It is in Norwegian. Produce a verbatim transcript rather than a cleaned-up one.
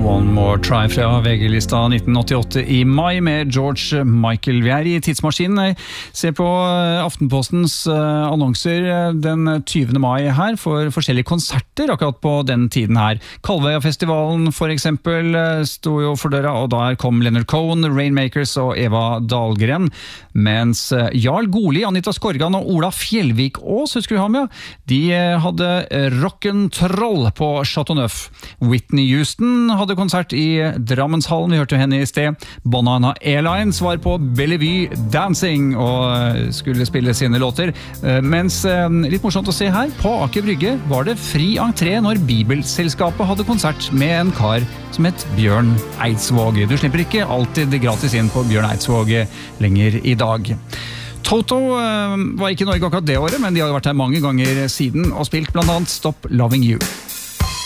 One More Try fra V G-lista nitten åttiåtte i mai med George Michael. Vi er i tidsmaskinen. Se på Aftenpostens annonser den tyvende mai her for forskjellige konserter akkurat på den tiden her. Kalvøya-festivalen for eksempel sto jo for døra, og der kom Leonard Cohen, Rainmakers og Eva Dahlgren. Mens Jarl Goli, Anita Skorgan og Ola Fjellvik-Ås, husker vi ham, ja? De hadde rock'n'troll på Chateau Neuf. Whitney Houston hadde konsert i Drammenshallen, vi hørte henne i sted. Banana Airlines var på Bellevue Dancing og skulle spille sine låter. Mens, litt morsomt å se her, på Aker Brygge var det fri entré når Bibelselskapet hadde konsert med en kar som het Bjørn Eidsvåg. Du slipper ikke alltid gratis inn på Bjørn Eidsvåg lenger i dag. Toto var ikke i Norge akkurat det året, men de har vært her mange ganger siden og spilt blant annet Stop Loving You.